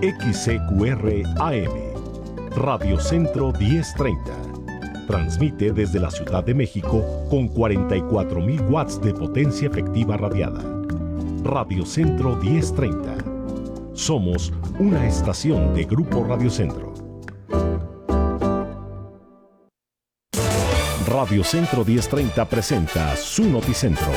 XCQR AM, Radio Centro 1030. Transmite desde la Ciudad de México con 44.000 watts de potencia efectiva radiada. Radio Centro 1030. Somos una estación de Grupo Radio Centro. Radio Centro 1030 presenta su Noticentro.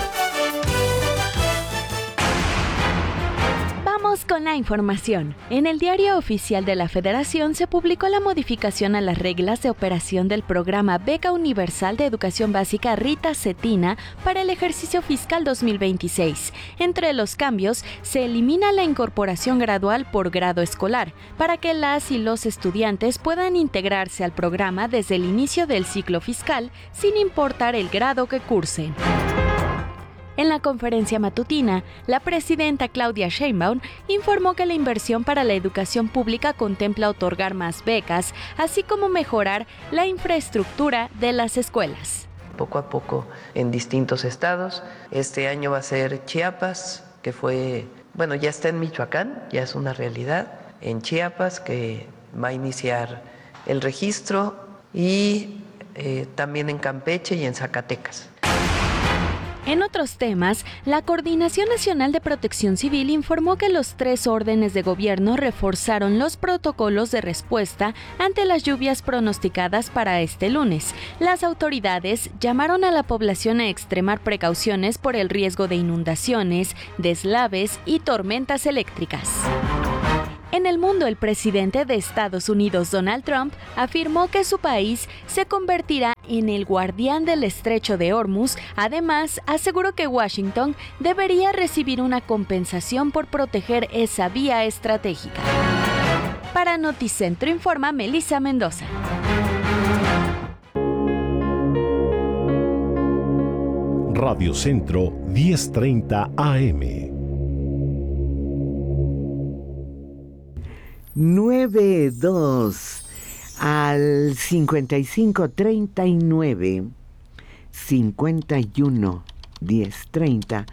Con la información. En el Diario Oficial de la Federación se publicó la modificación a las reglas de operación del programa Beca Universal de Educación Básica Rita Cetina para el ejercicio fiscal 2026. Entre los cambios, se elimina la incorporación gradual por grado escolar, para que las y los estudiantes puedan integrarse al programa desde el inicio del ciclo fiscal, sin importar el grado que cursen. En la conferencia matutina, la presidenta Claudia Sheinbaum informó que la inversión para la educación pública contempla otorgar más becas, así como mejorar la infraestructura de las escuelas. Poco a poco en distintos estados. Este año va a ser Chiapas, que ya está en Michoacán, ya es una realidad. En Chiapas, que va a iniciar el registro, y también en Campeche y en Zacatecas. En otros temas, la Coordinación Nacional de Protección Civil informó que los 3 órdenes de gobierno reforzaron los protocolos de respuesta ante las lluvias pronosticadas para este lunes. Las autoridades llamaron a la población a extremar precauciones por el riesgo de inundaciones, deslaves y tormentas eléctricas. En el mundo, el presidente de Estados Unidos, Donald Trump, afirmó que su país se convertirá en el guardián del estrecho de Hormuz. Además, aseguró que Washington debería recibir una compensación por proteger esa vía estratégica. Para Noticentro informa Melissa Mendoza. Radio Centro 1030 AM. 92 al 5539 51 1030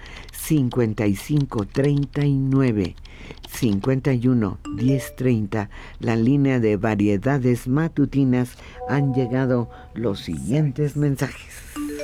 5539 51 1030. La línea de variedades matutinas. Han llegado los siguientes mensajes.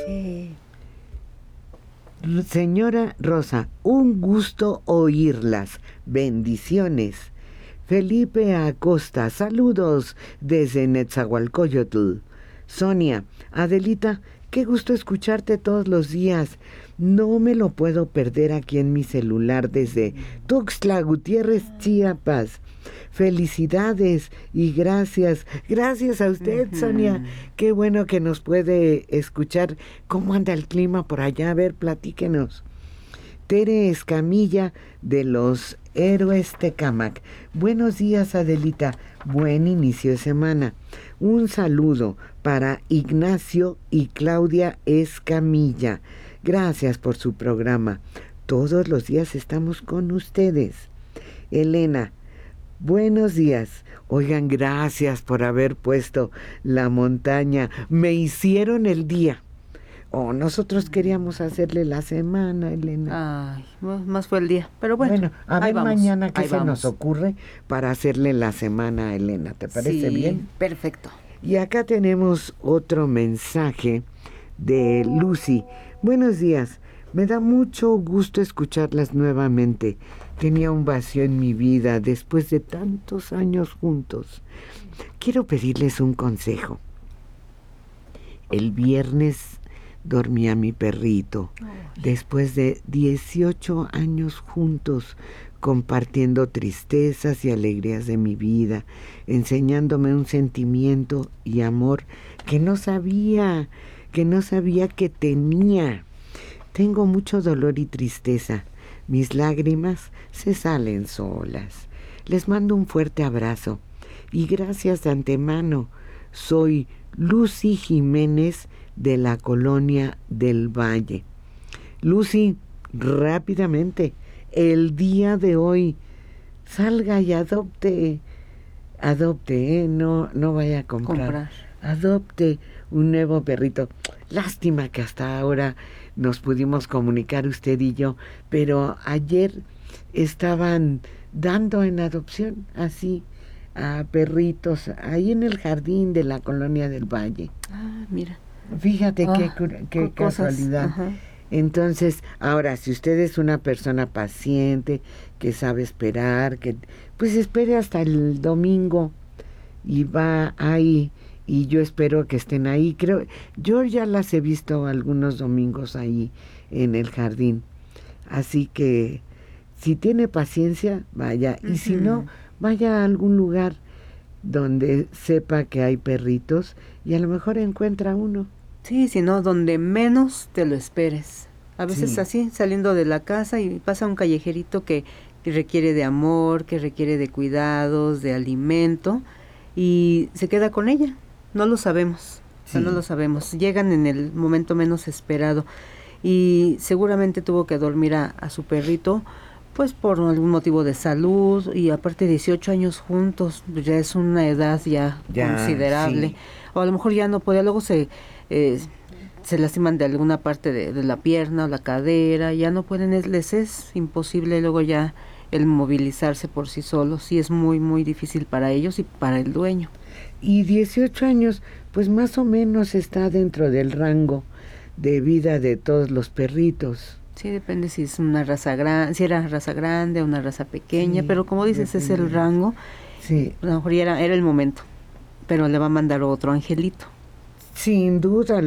Señora Rosa, un gusto oírlas. Bendiciones. Felipe Acosta, saludos desde Netzahualcóyotl. Sonia, Adelita, qué gusto escucharte todos los días. No me lo puedo perder aquí en mi celular desde Tuxtla Gutiérrez, Chiapas. Felicidades y gracias. Gracias a usted, Sonia. Qué bueno que nos puede escuchar. ¿Cómo anda el clima por allá? A ver, platíquenos. Tere Escamilla de los Héroes Tecámac. Buenos días, Adelita. Buen inicio de semana. Un saludo para Ignacio y Claudia Escamilla. Gracias por su programa. Todos los días estamos con ustedes. Elena, buenos días. Oigan, gracias por haber puesto la montaña. Me hicieron el día. Nosotros queríamos hacerle la semana, Elena. Ay, más fue el día, pero bueno. A ver mañana qué se nos ocurre para hacerle la semana a Elena. ¿Te parece bien? Perfecto. Y acá tenemos otro mensaje de Lucy. Buenos días. Me da mucho gusto escucharlas nuevamente. Tenía un vacío en mi vida después de tantos años juntos. Quiero pedirles un consejo. El viernes dormía mi perrito, después de 18 años juntos, compartiendo tristezas y alegrías de mi vida, enseñándome un sentimiento y amor que no sabía que tenía. Tengo mucho dolor y tristeza. Mis lágrimas se salen solas. Les mando un fuerte abrazo y gracias de antemano. Soy Lucy Jiménez de la Colonia del Valle. Lucy, rápidamente, el día de hoy, salga y adopte, no vaya a comprar. Adopte un nuevo perrito. Lástima que hasta ahora nos pudimos comunicar usted y yo, pero ayer estaban dando en adopción así a perritos ahí en el jardín de la Colonia del Valle. Ah, mira. Fíjate qué casualidad. Ajá. Entonces, ahora, si usted es una persona paciente, que sabe esperar, que pues espere hasta el domingo y va ahí, y yo espero que estén ahí. Creo, yo ya las he visto algunos domingos ahí en el jardín. Así que si tiene paciencia, vaya, y si no, vaya a algún lugar donde sepa que hay perritos y a lo mejor encuentra uno. Sí, sino donde menos te lo esperes. A veces Sí. así, saliendo de la casa y pasa un callejerito que requiere de amor, que requiere de cuidados, de alimento, y se queda con ella. No lo sabemos, o sea, Sí. no lo sabemos. Llegan en el momento menos esperado y seguramente tuvo que dormir a su perrito, pues por algún motivo de salud, y aparte 18 años juntos, ya es una edad ya considerable. Sí. O a lo mejor ya no podía, luego se lastiman de alguna parte de la pierna o la cadera, ya no pueden, les es imposible luego ya el movilizarse por sí solos, sí es muy, muy difícil para ellos y para el dueño. Y 18 años, pues más o menos está dentro del rango de vida de todos los perritos. Sí, depende si es una raza grande, si era raza grande o una raza pequeña, Sí, pero como dices, es el depende. rango, Sí, a lo mejor ya era el momento, pero le va a mandar otro angelito. sin duda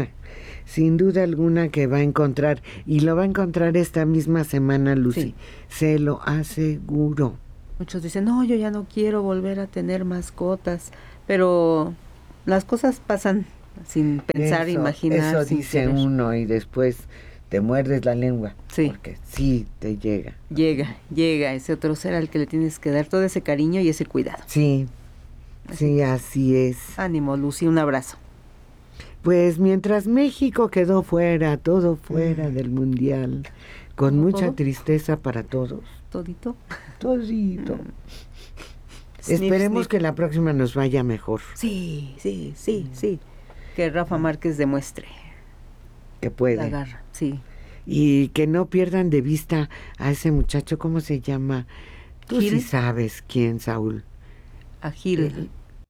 alguna que va a encontrar, y lo va a encontrar esta misma semana, Lucy, Sí. se lo aseguro. Muchos dicen, no, yo ya no quiero volver a tener mascotas, pero las cosas pasan sin pensar, imaginar. Eso sin dice querer. uno y después te muerdes la lengua, Sí. porque sí te llega. Llega ese otro ser al que le tienes que dar todo ese cariño y ese cuidado. Sí, sí, así es. Ánimo, Lucy, un abrazo. Pues mientras México quedó fuera, todo fuera del mundial, con ¿Todo, mucha todo? tristeza para todos, Todito. todito. Snif, Esperemos snif. que la próxima nos vaya mejor, Sí. Que Rafa Márquez demuestre que la puede. garra, sí. Y que no pierdan de vista a ese muchacho, ¿cómo se llama? Tú Gil. sí sabes quién, Saúl. Agil.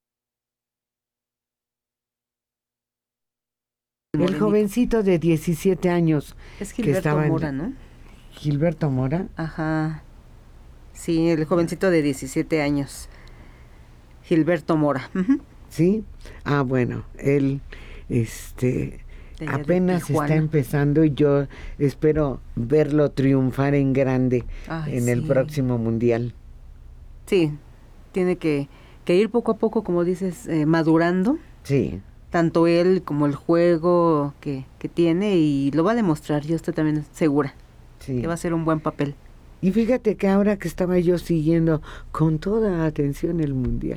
El jovencito de 17 años, Es que Gilberto estaba en- Mora, ¿no? Gilberto Mora. Ajá. Sí, el jovencito de 17 años. Gilberto Mora. Ujú. ¿Sí? Ah, bueno, él, De allá de apenas está Tijuana. empezando y yo espero verlo triunfar en grande Ay, en el sí. próximo mundial. Sí, tiene que ir poco a poco, como dices, madurando, Sí, tanto él como el juego que tiene, y lo va a demostrar, yo estoy también segura, sí. que va a ser un buen papel. Y fíjate que ahora que estaba yo siguiendo con toda atención el mundial,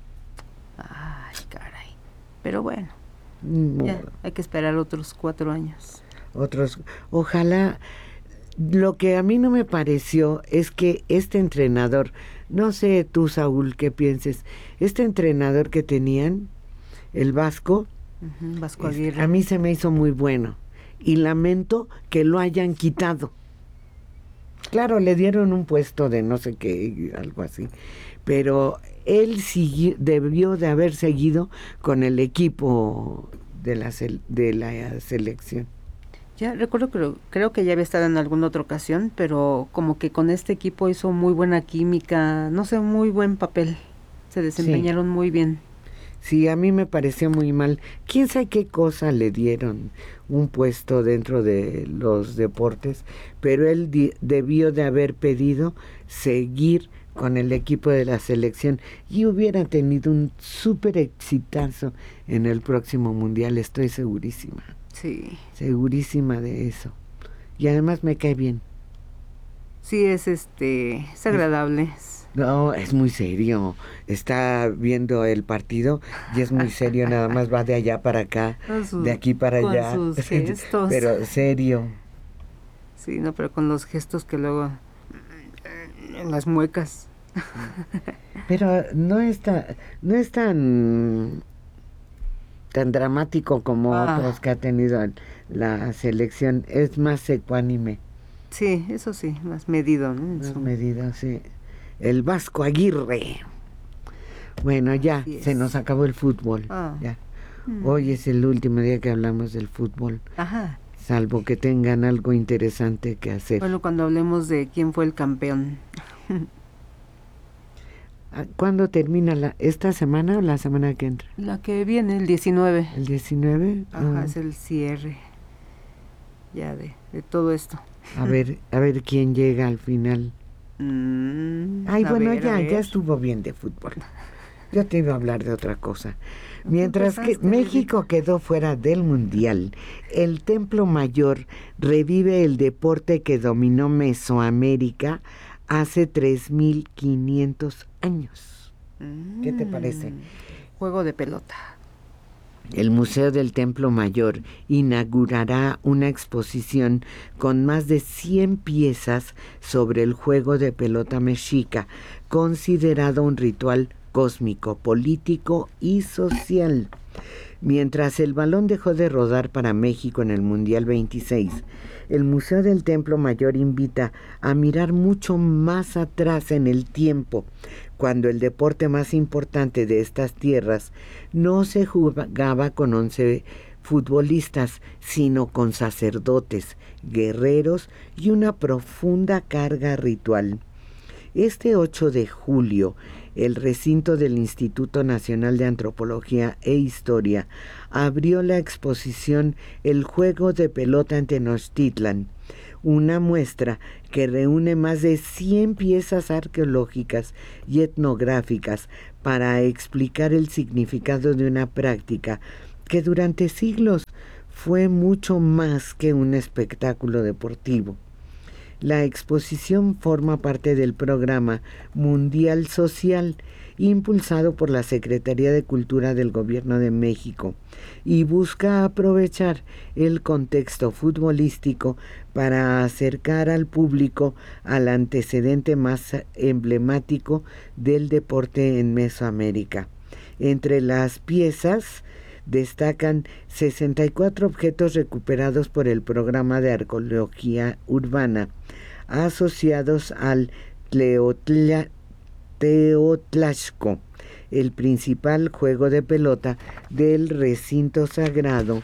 Ay, caray. Pero bueno, ni ya modo, hay que esperar otros 4 años. otros, ojalá. Lo que a mí no me pareció es que este entrenador, no sé tú, Saúl, qué pienses, este entrenador que tenían, el Vasco, Ujú, Vasco Aguirre. a mí se me hizo muy bueno y lamento que lo hayan quitado. Claro, le dieron un puesto de no sé qué, algo así, pero él debió de haber seguido con el equipo de la selección. Ya recuerdo, creo que ya había estado en alguna otra ocasión, pero como que con este equipo hizo muy buena química, no sé, muy buen papel. Se desempeñaron muy bien. Sí, a mí me pareció muy mal. ¿Quién sabe qué cosa le dieron un puesto dentro de los deportes? Pero él debió de haber pedido seguir con el equipo de la selección y hubiera tenido un súper exitazo en el próximo mundial, estoy segurísima. Sí. Segurísima de eso. Y además me cae bien. Sí, es agradable. No, es muy serio. Está viendo el partido y es muy serio, nada más va de allá para acá, de aquí para con allá. sus gestos. Pero serio. Sí, no, pero con los gestos que luego en las muecas. Pero no es tan dramático como otros que ha tenido la selección. Es más ecuánime. Sí, eso sí, más medido, ¿no? Más medido, sí. el Vasco Aguirre. Bueno, ya se nos acabó el fútbol. Ya. Hoy es el último día que hablamos del fútbol. Ajá. Salvo que tengan algo interesante que hacer. Bueno, cuando hablemos de quién fue el campeón. ¿Cuándo termina esta semana o la semana que entra? La que viene, el 19. ¿El 19? Ajá, es el cierre ya de todo esto. A ver quién llega al final. Ya estuvo bien de fútbol. Yo te iba a hablar de otra cosa. Mientras que México quedó fuera del Mundial, el Templo Mayor revive el deporte que dominó Mesoamérica hace 3.500 años. ¿Qué te parece? Juego de pelota. El Museo del Templo Mayor inaugurará una exposición con más de 100 piezas sobre el juego de pelota mexica, considerado un ritual cósmico, político y social. Mientras el balón dejó de rodar para México en el Mundial 26, el Museo del Templo Mayor invita a mirar mucho más atrás en el tiempo, cuando el deporte más importante de estas tierras no se jugaba con 11 futbolistas, sino con sacerdotes, guerreros y una profunda carga ritual. Este 8 de julio, el recinto del Instituto Nacional de Antropología e Historia abrió la exposición El Juego de Pelota en Tenochtitlan, una muestra que reúne más de 100 piezas arqueológicas y etnográficas para explicar el significado de una práctica que durante siglos fue mucho más que un espectáculo deportivo. La exposición forma parte del programa Mundial Social, impulsado por la Secretaría de Cultura del Gobierno de México, y busca aprovechar el contexto futbolístico para acercar al público al antecedente más emblemático del deporte en Mesoamérica. Entre las piezas destacan 64 objetos recuperados por el programa de arqueología urbana, asociados al Teotlachco, el principal juego de pelota del recinto sagrado.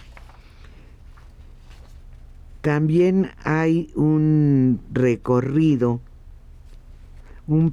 También hay un recorrido, un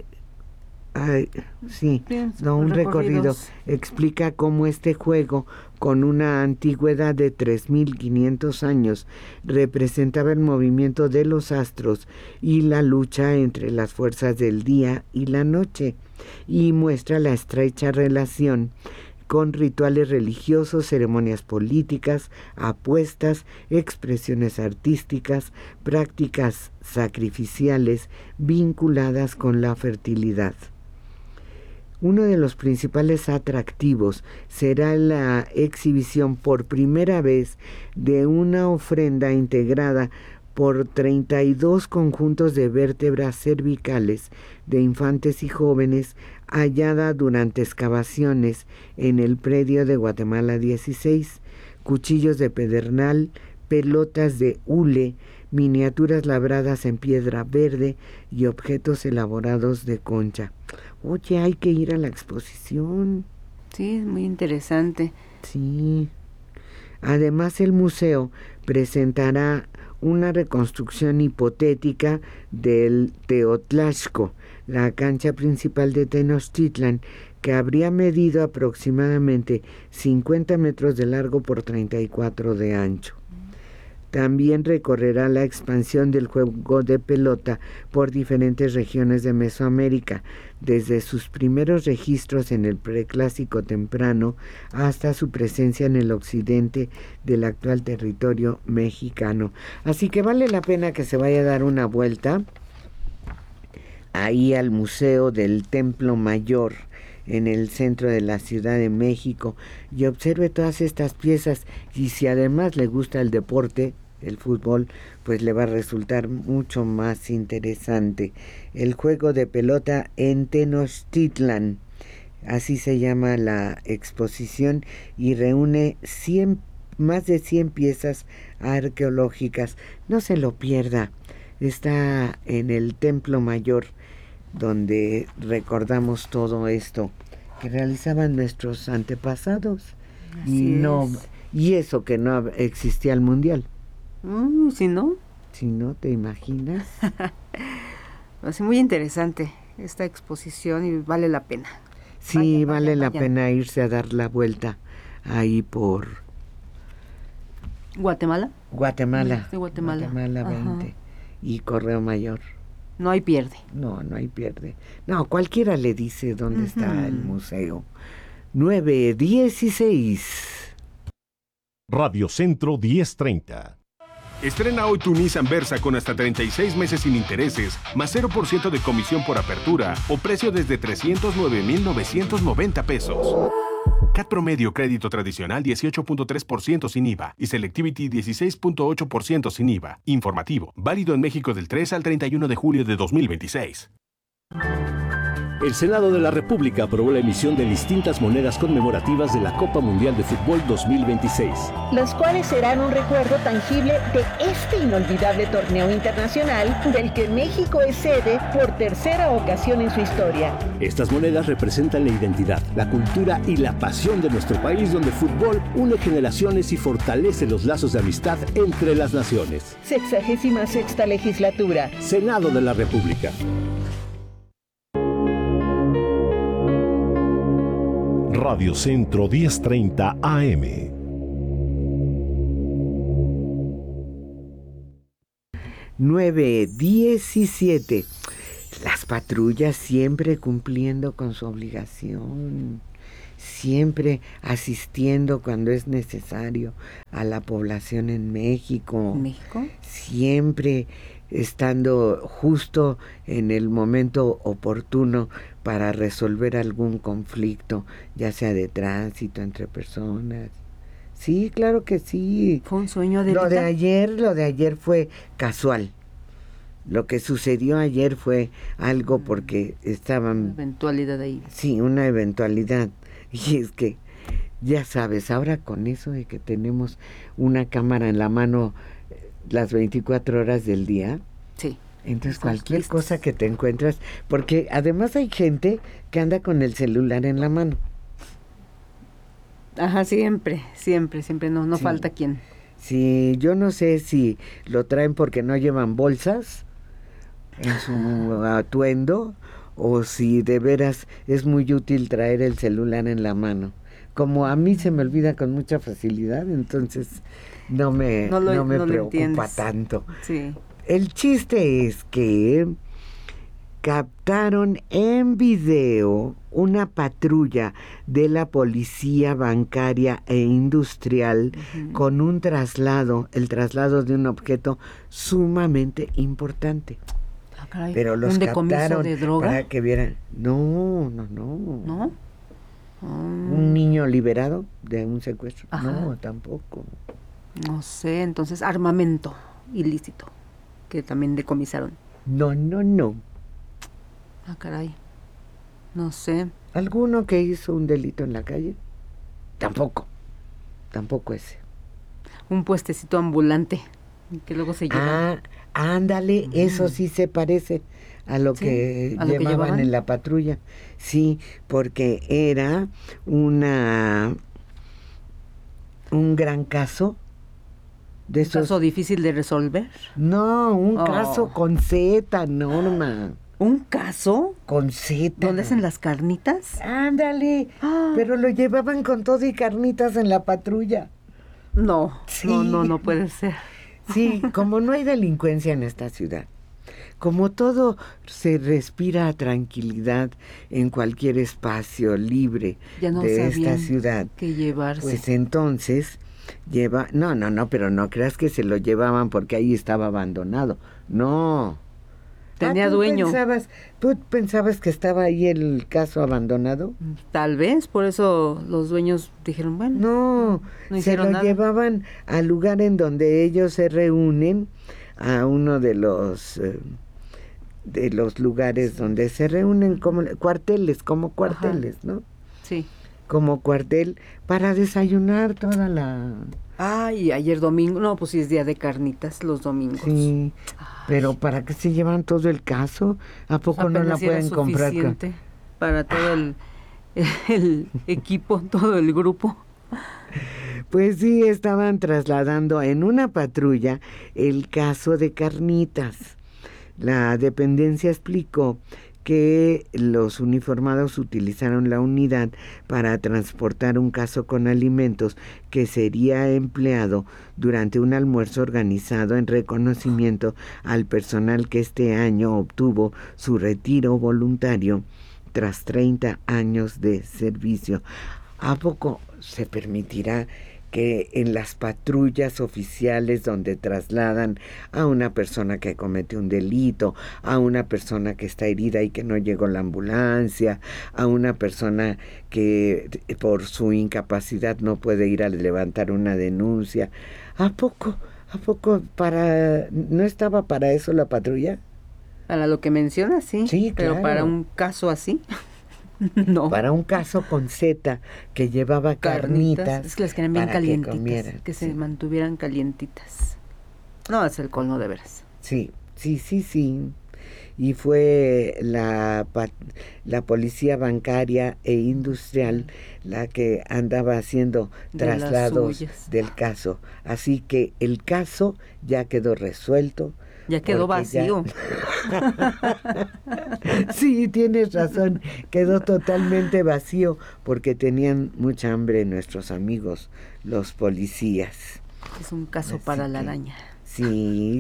recorrido explica cómo este juego, con una antigüedad de 3.500 años, representaba el movimiento de los astros y la lucha entre las fuerzas del día y la noche, y muestra la estrecha relación con rituales religiosos, ceremonias políticas, apuestas, expresiones artísticas, prácticas sacrificiales vinculadas con la fertilidad. Uno de los principales atractivos será la exhibición por primera vez de una ofrenda integrada por 32 conjuntos de vértebras cervicales de infantes y jóvenes hallada durante excavaciones en el predio de Guatemala 16, cuchillos de pedernal, pelotas de hule, miniaturas labradas en piedra verde y objetos elaborados de concha. Oye, hay que ir a la exposición. Sí, es muy interesante. Sí. Además, el museo presentará una reconstrucción hipotética del Teotlachco, la cancha principal de Tenochtitlan, que habría medido aproximadamente 50 metros de largo por 34 de ancho. También recorrerá la expansión del juego de pelota por diferentes regiones de Mesoamérica, desde sus primeros registros en el preclásico temprano hasta su presencia en el occidente del actual territorio mexicano. Así que vale la pena que se vaya a dar una vuelta ahí al Museo del Templo Mayor en el centro de la Ciudad de México y observe todas estas piezas, y si además le gusta el deporte, el fútbol, pues le va a resultar mucho más interesante. El juego de pelota en Tenochtitlan, así se llama la exposición, y reúne más de 100 piezas arqueológicas. No se lo pierda, está en el Templo Mayor donde recordamos todo esto que realizaban nuestros antepasados. Y eso que no existía el mundial. Si no. Si no, ¿te imaginas? Así muy interesante esta exposición y vale la pena. Sí, vale la pena irse a dar la vuelta ahí por ¿Guatemala? Guatemala. Sí, Guatemala. Guatemala 20 y Correo Mayor. No hay pierde. No hay pierde. No, cualquiera le dice dónde está el museo. 9:16. Radio Centro 1030. Estrena hoy tu Nissan Versa con hasta 36 meses sin intereses, más 0% de comisión por apertura o precio desde 309,990 pesos. CAT promedio crédito tradicional 18.3% sin IVA y Selectivity 16.8% sin IVA. Informativo, válido en México del 3 al 31 de julio de 2026. El Senado de la República aprobó la emisión de distintas monedas conmemorativas de la Copa Mundial de Fútbol 2026. Las cuales serán un recuerdo tangible de este inolvidable torneo internacional del que México es sede por tercera ocasión en su historia. Estas monedas representan la identidad, la cultura y la pasión de nuestro país, donde el fútbol une generaciones y fortalece los lazos de amistad entre las naciones. 66ª legislatura. Senado de la República. Radio Centro 1030 AM. Nueve 17. Las patrullas siempre cumpliendo con su obligación, siempre asistiendo cuando es necesario a la población en México. ¿México? Siempre estando justo en el momento oportuno para resolver algún conflicto, ya sea de tránsito entre personas. Sí, claro que sí. ¿Fue un sueño de Lo de ayer fue casual. Lo que sucedió ayer fue algo porque estaban... Una eventualidad ahí. Sí, una eventualidad. Y es que, ya sabes, ahora con eso de que tenemos una cámara en la mano las 24 horas del día. Sí. Entonces cualquier cosa que te encuentras, porque además hay gente que anda con el celular en la mano. Ajá, siempre, no Sí. falta quien. Sí, yo no sé si lo traen porque no llevan bolsas en su atuendo o si de veras es muy útil traer el celular en la mano. Como a mí se me olvida con mucha facilidad, entonces no me preocupa tanto. Sí. El chiste es que captaron en video una patrulla de la policía bancaria e industrial con un traslado, el traslado de un objeto sumamente importante. Ah, caray. Pero los ¿Un decomiso captaron de droga? para que vieran. No. ¿No? ¿Un niño liberado de un secuestro? Ajá. No, tampoco. No sé, entonces armamento ilícito que también decomisaron. No. Ah, caray. No sé. ¿Alguno que hizo un delito en la calle? Tampoco ese. Un puestecito ambulante que luego se lleva. Ándale, eso sí se parece a lo Sí, que a lo que llevaban en la patrulla. Sí, porque era un gran caso de ¿Un esos. caso difícil de resolver? No, un Oh. caso con Z, Norma. ¿Un caso? Con Z. ¿Dónde hacen las carnitas? Ándale, pero lo llevaban con todo y carnitas en la patrulla. No, Sí. no puede ser. Sí, como no hay delincuencia en esta ciudad, como todo se respira tranquilidad en cualquier espacio libre Ya no de sabían esta ciudad, qué llevarse. pues entonces no, pero no creas que se lo llevaban porque ahí estaba abandonado. No. Tenía dueño. ¿Tú pensabas que estaba ahí el caso abandonado? Tal vez, por eso los dueños dijeron, bueno. No, No se hicieron lo nada. llevaban al lugar en donde ellos se reúnen, a uno de los lugares donde se reúnen como cuarteles, ¿no? Sí. como cuartel para desayunar toda la... Ay, ayer domingo, no, pues sí es día de carnitas los domingos. Sí, pero ¿para qué se llevan todo el caso? ¿A poco no la pueden comprar? Para todo el equipo, todo el grupo. Pues sí, estaban trasladando en una patrulla el caso de carnitas. La dependencia explicó que los uniformados utilizaron la unidad para transportar un caso con alimentos que sería empleado durante un almuerzo organizado en reconocimiento al personal que este año obtuvo su retiro voluntario tras 30 años de servicio. ¿A poco se permitirá que en las patrullas oficiales donde trasladan a una persona que comete un delito, a una persona que está herida y que no llegó la ambulancia, a una persona que por su incapacidad no puede ir a levantar una denuncia, ¿a poco no estaba para eso la patrulla? Para lo que mencionas, sí. Sí, pero claro. Para un caso así... No. Para un caso con Z que llevaba carnitas. Es que las querían bien calientitas, que sí. se mantuvieran calientitas. No, es el colmo de veras. Sí. Y fue la policía bancaria e industrial la que andaba haciendo traslados del caso. Así que el caso ya quedó resuelto. Ya quedó vacío. Sí, tienes razón, quedó totalmente vacío porque tenían mucha hambre nuestros amigos, los policías. Es un caso así para la araña. Sí.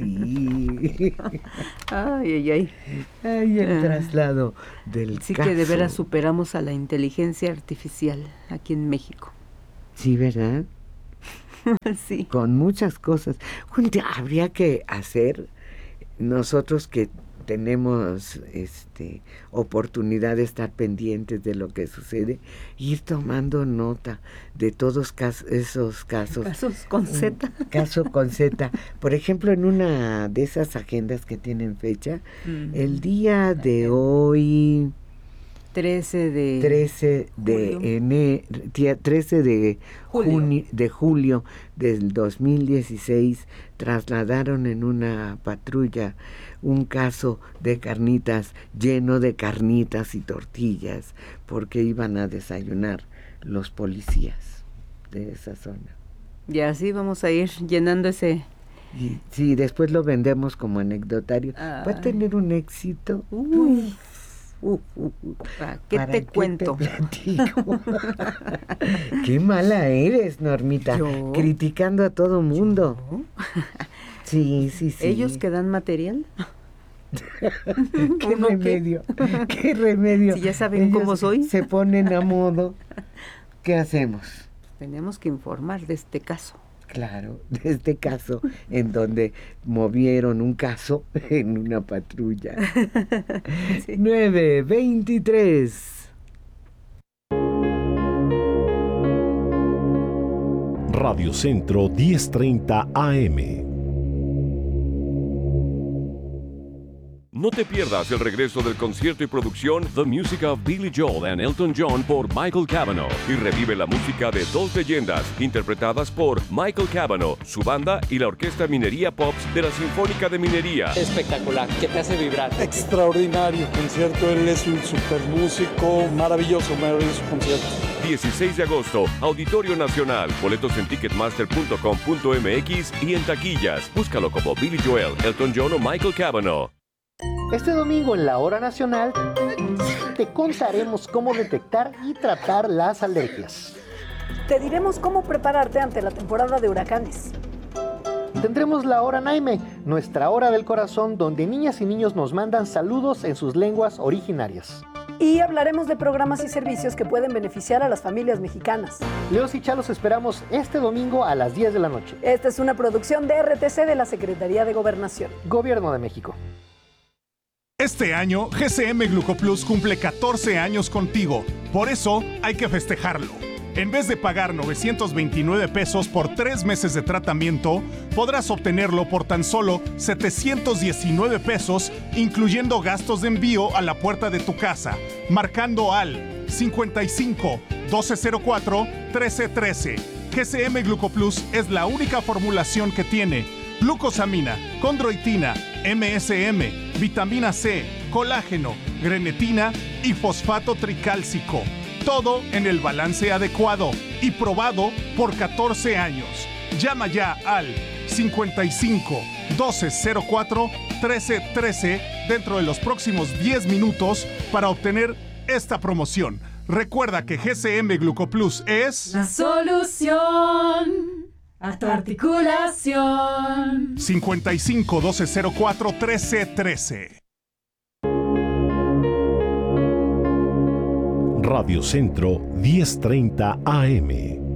Ay, el traslado del sí caso. Que de veras superamos a la inteligencia artificial aquí en México. Sí, ¿verdad? Sí. Con muchas cosas. Habría que hacer, nosotros que tenemos oportunidad de estar pendientes de lo que sucede, ir tomando nota de todos esos casos. Casos con Z. Caso con Z. Por ejemplo, en una de esas agendas que tienen fecha, el día de hoy... 13 de julio del 2016 trasladaron en una patrulla un caso de carnitas lleno de carnitas y tortillas porque iban a desayunar los policías de esa zona. Y así vamos a ir llenando ese... Y, sí, después lo vendemos como anecdotario. Va a tener un éxito. Uy. ¿Qué te cuento? Te platico? Qué mala eres, Normita. ¿Yo? Criticando a todo mundo. Sí. ¿Ellos que dan material? ¿Qué remedio? ¿Qué remedio? Si ya saben ellos cómo soy. Se ponen a modo. ¿Qué hacemos? Tenemos que informar de este caso. Claro, de este caso en donde movieron un caso en una patrulla. Sí. 9:23. Radio Centro 1030 AM. No te pierdas el regreso del concierto y producción The Music of Billy Joel and Elton John por Michael Cavanaugh y revive la música de dos leyendas interpretadas por Michael Cavanaugh, su banda y la Orquesta Minería Pops de la Sinfónica de Minería. Espectacular, que te hace vibrar. Extraordinario concierto, él es un super músico, maravilloso concierto. 16 de agosto, Auditorio Nacional. Boletos en ticketmaster.com.mx y en taquillas. Búscalo como Billy Joel, Elton John o Michael Cavanaugh. Este domingo en la Hora Nacional te contaremos cómo detectar y tratar las alergias. Te diremos cómo prepararte ante la temporada de huracanes. Tendremos la Hora Naime, nuestra hora del corazón, donde niñas y niños nos mandan saludos en sus lenguas originarias. Y hablaremos de programas y servicios que pueden beneficiar a las familias mexicanas. Leos y Chalos esperamos este domingo a las 10 de la noche. Esta es una producción de RTC de la Secretaría de Gobernación. Gobierno de México. Este año, GCM Glucoplus cumple 14 años contigo. Por eso, hay que festejarlo. En vez de pagar 929 pesos por 3 meses de tratamiento, podrás obtenerlo por tan solo 719 pesos, incluyendo gastos de envío a la puerta de tu casa, marcando al 55 1204-1313. GCM Glucoplus es la única formulación que tiene glucosamina, condroitina, MSM, vitamina C, colágeno, grenetina y fosfato tricálcico. Todo en el balance adecuado y probado por 14 años. Llama ya al 55 1204 1313 dentro de los próximos 10 minutos para obtener esta promoción. Recuerda que GCM Glucoplus es la solución a tu articulación. 55 1204 1313. Radio Centro 1030 AM.